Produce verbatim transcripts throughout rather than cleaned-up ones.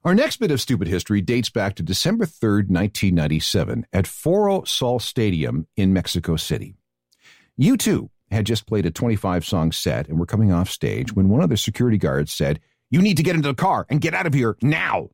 Our next bit of stupid history dates back to December third, nineteen ninety-seven, at Foro Sol Stadium in Mexico City. U two had just played a twenty-five song set and were coming off stage when one of the security guards said, "You need to get into the car and get out of here now."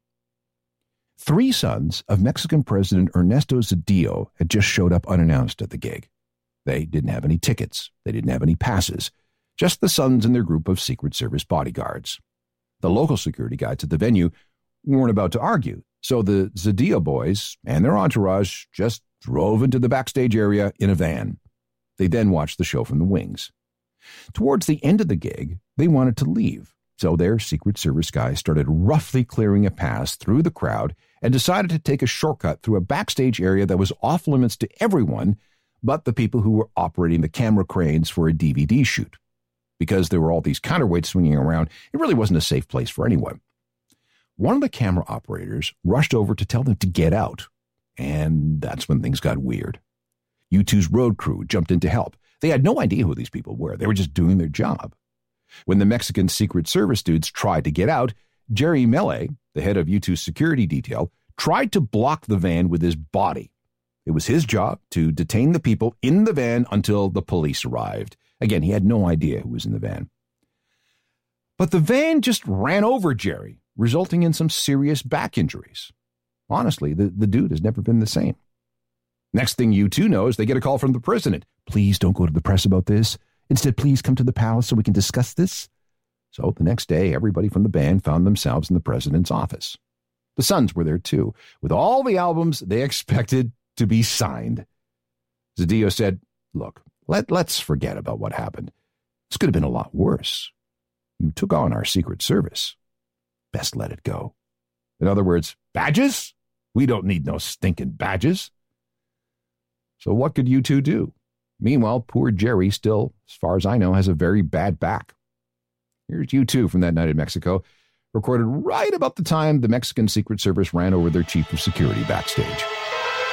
Three sons of Mexican President Ernesto Zedillo had just showed up unannounced at the gig. They didn't have any tickets. They didn't have any passes. Just the sons and their group of Secret Service bodyguards. The local security guards at the venue weren't about to argue, so the Zedillo boys and their entourage just drove into the backstage area in a van. They then watched the show from the wings. Towards the end of the gig, they wanted to leave, so their Secret Service guys started roughly clearing a path through the crowd and decided to take a shortcut through a backstage area that was off limits to everyone but the people who were operating the camera cranes for a D V D shoot. Because there were all these counterweights swinging around, it really wasn't a safe place for anyone. One of the camera operators rushed over to tell them to get out, and that's when things got weird. U two's road crew jumped in to help. They had no idea who these people were. They were just doing their job. When the Mexican Secret Service dudes tried to get out, Jerry Mele, the head of U two's security detail, tried to block the van with his body. It was his job to detain the people in the van until the police arrived. Again, he had no idea who was in the van. But the van just ran over Jerry, resulting in some serious back injuries. Honestly, the, the dude has never been the same. Next thing U two knows, they get a call from the president. "Please don't go to the press about this. Instead, please come to the palace so we can discuss this." So the next day, everybody from the band found themselves in the president's office. The sons were there too, with all the albums they expected to be signed. Zedillo said, "Look, let, let's forget about what happened. This could have been a lot worse. You took on our Secret Service. Best let it go." In other words, badges? We don't need no stinking badges. So what could U two do? Meanwhile, poor Jerry still, as far as I know, has a very bad back. Here's U two from that night in Mexico, recorded right about the time the Mexican Secret Service ran over their chief of security backstage.